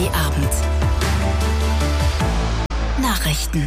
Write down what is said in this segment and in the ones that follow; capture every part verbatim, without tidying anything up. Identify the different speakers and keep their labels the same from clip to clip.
Speaker 1: D-Abend. Nachrichten.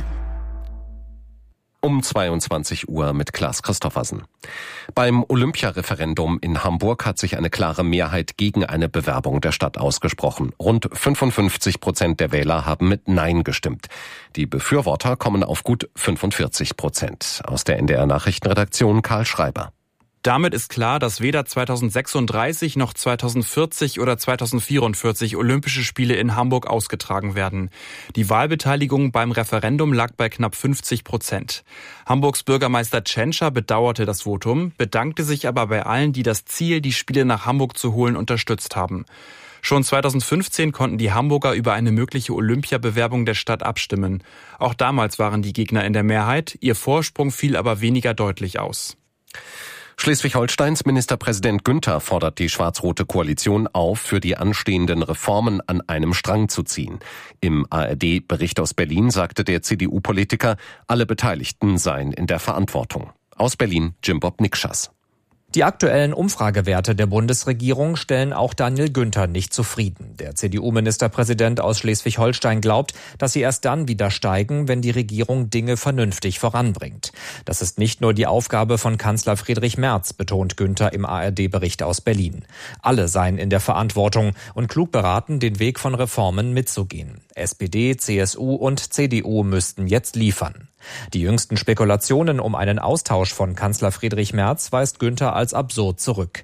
Speaker 2: Um zweiundzwanzig Uhr mit Klaas Christoffersen. Beim Olympiareferendum in Hamburg hat sich eine klare Mehrheit gegen eine Bewerbung der Stadt ausgesprochen. Rund fünfundfünfzig Prozent der Wähler haben mit Nein gestimmt. Die Befürworter kommen auf gut fünfundvierzig Prozent. Aus der N D R-Nachrichtenredaktion Karl Schreiber.
Speaker 3: Damit ist klar, dass weder zweitausendsechsunddreißig noch zweitausendvierzig oder zweitausendvierundvierzig Olympische Spiele in Hamburg ausgetragen werden. Die Wahlbeteiligung beim Referendum lag bei knapp fünfzig Prozent. Hamburgs Bürgermeister Tschentscher bedauerte das Votum, bedankte sich aber bei allen, die das Ziel, die Spiele nach Hamburg zu holen, unterstützt haben. Schon zweitausendfünfzehn konnten die Hamburger über eine mögliche Olympiabewerbung der Stadt abstimmen. Auch damals waren die Gegner in der Mehrheit, ihr Vorsprung fiel aber weniger deutlich aus.
Speaker 2: Schleswig-Holsteins Ministerpräsident Günther fordert die schwarz-rote Koalition auf, für die anstehenden Reformen an einem Strang zu ziehen. Im A R D-Bericht aus Berlin sagte der C D U-Politiker, alle Beteiligten seien in der Verantwortung. Aus Berlin, Jim-Bob Nikschas.
Speaker 4: Die aktuellen Umfragewerte der Bundesregierung stellen auch Daniel Günther nicht zufrieden. Der C D U-Ministerpräsident aus Schleswig-Holstein glaubt, dass sie erst dann wieder steigen, wenn die Regierung Dinge vernünftig voranbringt. Das ist nicht nur die Aufgabe von Kanzler Friedrich Merz, betont Günther im A R D-Bericht aus Berlin. Alle seien in der Verantwortung und klug beraten, den Weg von Reformen mitzugehen. S P D, C S U und C D U müssten jetzt liefern. Die jüngsten Spekulationen um einen Austausch von Kanzler Friedrich Merz weist Günther als absurd zurück.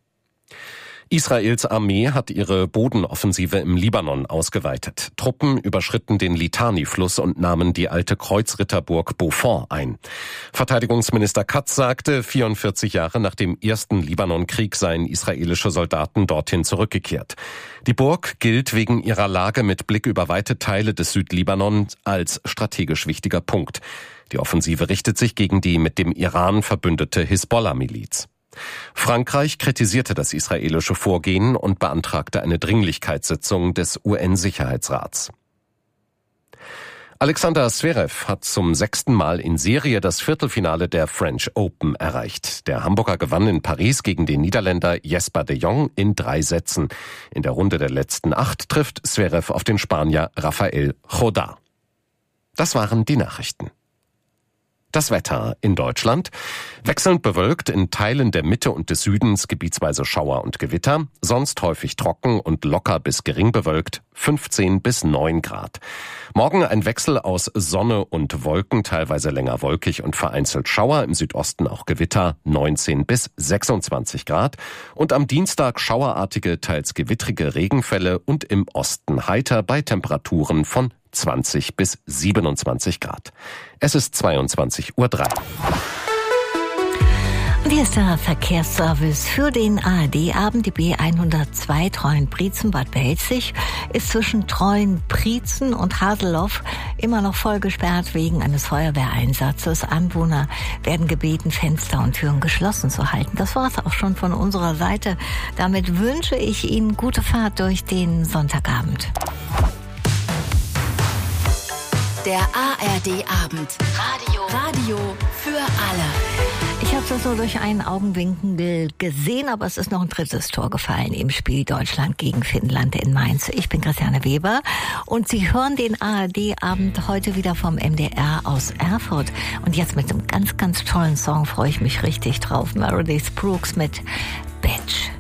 Speaker 2: Israels Armee hat ihre Bodenoffensive im Libanon ausgeweitet. Truppen überschritten den Litani-Fluss und nahmen die alte Kreuzritterburg Beaufort ein. Verteidigungsminister Katz sagte, vierundvierzig Jahre nach dem ersten Libanonkrieg seien israelische Soldaten dorthin zurückgekehrt. Die Burg gilt wegen ihrer Lage mit Blick über weite Teile des Südlibanon als strategisch wichtiger Punkt. Die Offensive richtet sich gegen die mit dem Iran verbündete Hisbollah-Miliz. Frankreich kritisierte das israelische Vorgehen und beantragte eine Dringlichkeitssitzung des U N-Sicherheitsrats. Alexander Zverev hat zum sechsten Mal in Serie das Viertelfinale der French Open erreicht. Der Hamburger gewann in Paris gegen den Niederländer Jesper de Jong in drei Sätzen. In der Runde der letzten acht trifft Zverev auf den Spanier Rafael Jodá. Das waren die Nachrichten. Das Wetter in Deutschland. Wechselnd bewölkt, in Teilen der Mitte und des Südens gebietsweise Schauer und Gewitter, sonst häufig trocken und locker bis gering bewölkt, fünfzehn bis neun Grad. Morgen ein Wechsel aus Sonne und Wolken, teilweise länger wolkig und vereinzelt Schauer, im Südosten auch Gewitter, neunzehn bis sechsundzwanzig Grad. Und am Dienstag schauerartige, teils gewittrige Regenfälle und im Osten heiter bei Temperaturen von zwanzig bis siebenundzwanzig Grad. Es ist zweiundzwanzig Uhr drei.
Speaker 5: Und hier ist der Verkehrsservice für den A R D-Abend. Die B hundertzwei Treuen-Prietzen-Bad Belzig ist zwischen Treuen-Prietzen und Haseloff immer noch voll gesperrt wegen eines Feuerwehreinsatzes. Anwohner werden gebeten, Fenster und Türen geschlossen zu halten. Das war es auch schon von unserer Seite. Damit wünsche ich Ihnen gute Fahrt durch den Sonntagabend.
Speaker 1: Der A R D-Abend. Radio. Radio für alle.
Speaker 5: Ich habe das so durch einen Augenwinkel gesehen, aber es ist noch ein drittes Tor gefallen im Spiel Deutschland gegen Finnland in Mainz. Ich bin Christiane Weber und Sie hören den A R D-Abend heute wieder vom M D R aus Erfurt. Und jetzt mit einem ganz, ganz tollen Song freue ich mich richtig drauf. Meredith Brooks mit Bitch.